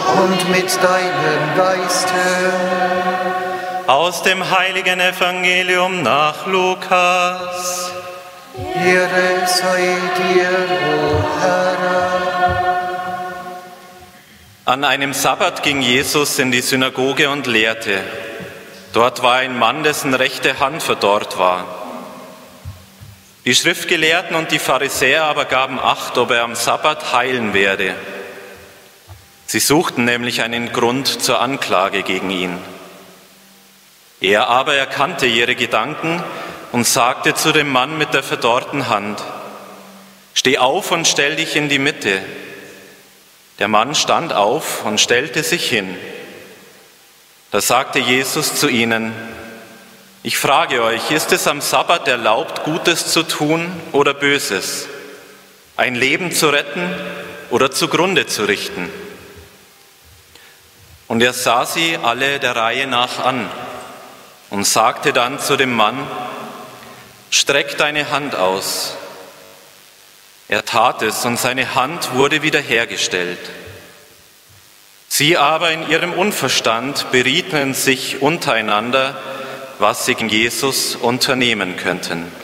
und mit deinem Geiste. Aus dem heiligen Evangelium nach Lukas. Ehre sei dir, o Herr. An einem Sabbat ging Jesus in die Synagoge und lehrte. Dort war ein Mann, dessen rechte Hand verdorrt war. Die Schriftgelehrten und die Pharisäer aber gaben Acht, ob er am Sabbat heilen werde. Sie suchten nämlich einen Grund zur Anklage gegen ihn. Er aber erkannte ihre Gedanken und sagte zu dem Mann mit der verdorrten Hand: Steh auf und stell dich in die Mitte. Der Mann stand auf und stellte sich hin. Da sagte Jesus zu ihnen: Ich frage euch, ist es am Sabbat erlaubt, Gutes zu tun oder Böses, ein Leben zu retten oder zugrunde zu richten? Und er sah sie alle der Reihe nach an und sagte dann zu dem Mann: Streck deine Hand aus. Er tat es und seine Hand wurde wiederhergestellt. Sie aber in ihrem Unverstand berieten sich untereinander, was sie gegen Jesus unternehmen könnten.